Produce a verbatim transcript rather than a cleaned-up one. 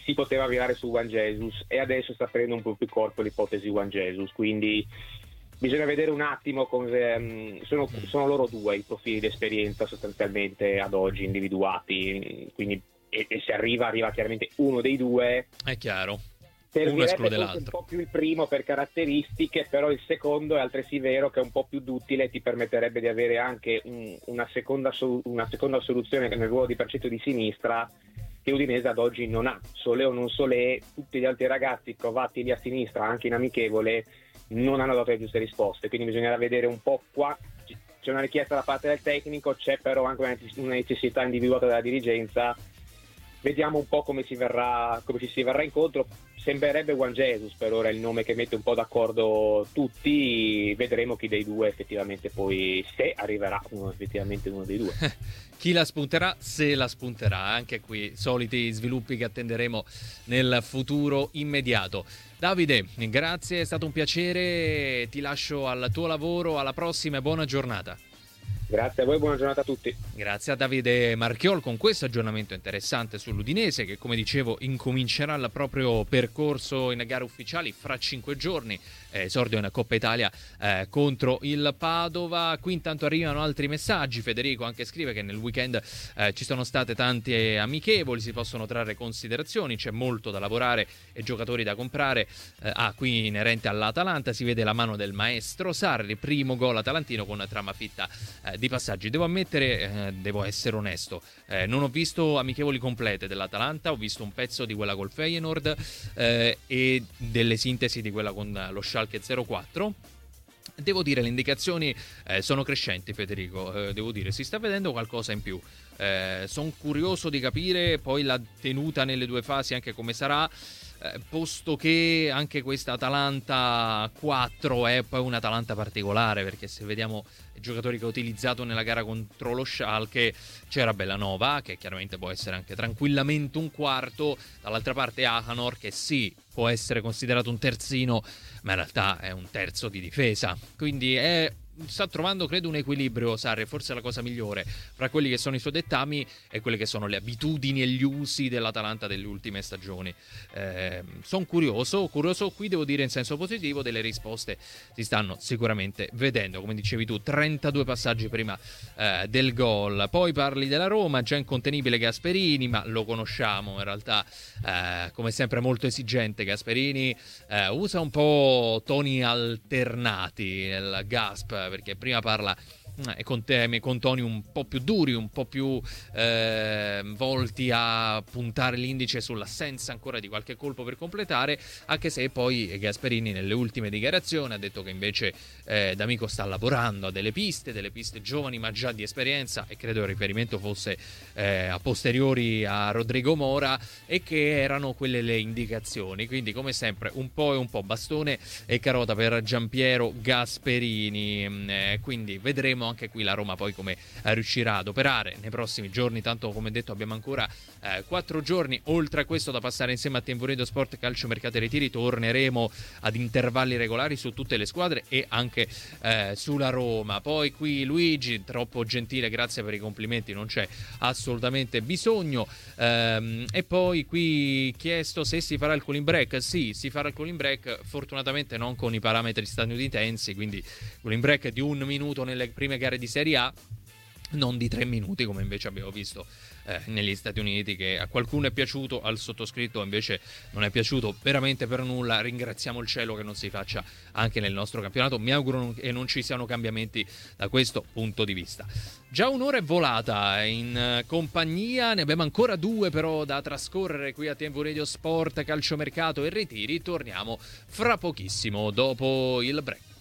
si poteva virare su Juan Jesus, e adesso sta prendendo un po' più corpo l'ipotesi Juan Jesus, quindi bisogna vedere un attimo come, um, sono, sono loro due i profili di esperienza sostanzialmente ad oggi individuati, quindi e, e se arriva arriva chiaramente uno dei due, è chiaro, uno esclude l'altro, un po' più il primo per caratteristiche, però il secondo è altresì vero che è un po' più duttile, ti permetterebbe di avere anche un, una, seconda, una seconda soluzione nel ruolo di braccetto di sinistra che Udinese ad oggi non ha. Solé o non Solé, tutti gli altri ragazzi provati lì a sinistra anche in amichevole non hanno dato le giuste risposte, quindi bisognerà vedere un po' qua. C'è una richiesta da parte del tecnico, c'è però anche una necessità individuata dalla dirigenza. Vediamo un po' come si verrà, come ci si verrà incontro. Sembrerebbe Juan Jesus per ora il nome che mette un po' d'accordo tutti, vedremo chi dei due effettivamente poi, se arriverà uno, effettivamente uno dei due. Chi la spunterà, se la spunterà, anche qui soliti sviluppi che attenderemo nel futuro immediato. Davide, grazie, è stato un piacere, ti lascio al tuo lavoro, alla prossima e buona giornata. Grazie a voi, buona giornata a tutti. Grazie a Davide Marchiol con questo aggiornamento interessante sull'Udinese che, come dicevo, incomincerà il proprio percorso in gare ufficiali fra cinque giorni, eh, esordio in Coppa Italia eh, contro il Padova. Qui intanto arrivano altri messaggi. Federico anche scrive che nel weekend eh, ci sono state tante amichevoli, si possono trarre considerazioni, c'è molto da lavorare e giocatori da comprare. Eh, ah, qui inerente all'Atalanta si vede la mano del maestro Sarri, primo gol atalantino con trama fitta eh, di passaggi. Devo ammettere, eh, devo essere onesto, eh, non ho visto amichevoli complete dell'Atalanta, ho visto un pezzo di quella col Feyenoord eh, e delle sintesi di quella con lo Schalke zero quattro. Devo dire, le indicazioni eh, sono crescenti, Federico, eh, devo dire, si sta vedendo qualcosa in più. Eh, sono curioso di capire poi la tenuta nelle due fasi, anche come sarà, eh, posto che anche questa Atalanta quattro è poi un'Atalanta particolare, perché se vediamo i giocatori che ha utilizzato nella gara contro lo Schalke, c'era Bellanova, che chiaramente può essere anche tranquillamente un quarto, dall'altra parte Ahanor, che sì, può essere considerato un terzino, ma in realtà è un terzo di difesa, quindi è... sta trovando credo un equilibrio Sarri, forse è la cosa migliore fra quelli che sono i suoi dettami e quelle che sono le abitudini e gli usi dell'Atalanta delle ultime stagioni. Eh, sono curioso, curioso qui devo dire in senso positivo, delle risposte si stanno sicuramente vedendo, come dicevi tu, trentadue passaggi prima eh, del gol. Poi parli della Roma, già incontenibile Gasperini, ma lo conosciamo in realtà, eh, come sempre molto esigente Gasperini, eh, usa un po' toni alternati nel gasp, perché prima parla eh, con temi, con toni un po' più duri, un po' più eh, volti a puntare l'indice sull'assenza ancora di qualche colpo per completare, anche se poi Gasperini nelle ultime dichiarazioni ha detto che invece eh, D'Amico sta lavorando a delle piste, delle piste giovani ma già di esperienza, e credo il riferimento fosse eh, a posteriori a Rodrigo Mora, e che erano quelle le indicazioni. Quindi come sempre un po' e un po', bastone e carota per Giampiero Gasperini, eh, quindi vedremo anche qui la Roma poi come eh, riuscirà ad operare nei prossimi giorni. Tanto, come detto, abbiamo ancora eh, quattro giorni oltre a questo da passare insieme a Tempo Radio Sport Calcio Mercato e Ritiri. Torneremo ad intervalli regolari su tutte le squadre e anche eh, sulla Roma. Poi qui Luigi, troppo gentile, grazie per i complimenti, non c'è assolutamente bisogno. Ehm, e poi qui chiesto se si farà il cooling break. Sì, si farà il cooling break, fortunatamente non con i parametri statunitensi, quindi cooling break di un minuto nelle prime gare di Serie A, non di tre minuti come invece abbiamo visto eh, negli Stati Uniti, che a qualcuno è piaciuto, al sottoscritto invece non è piaciuto veramente per nulla. Ringraziamo il cielo che non si faccia anche nel nostro campionato, mi auguro che non ci siano cambiamenti da questo punto di vista. Già un'ora è volata in compagnia, ne abbiamo ancora due però da trascorrere qui a Tempo Radio Sport Calciomercato e Ritiri. Torniamo fra pochissimo dopo il break.